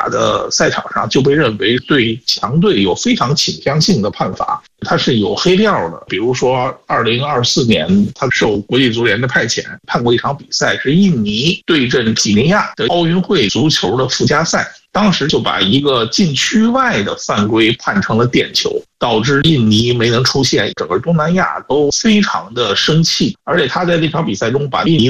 甲的赛场上就被认为对强队有非常倾向性的判罚，他是有黑料的。比如说2024年他受国际足联的派遣判过一场比赛，是印尼对阵几内亚的奥运会足球的附加赛，当时就把一个禁区外的犯规判成了点球，导致印尼没能出线，整个东南亚都非常的生气。而且他在这场比赛中把印尼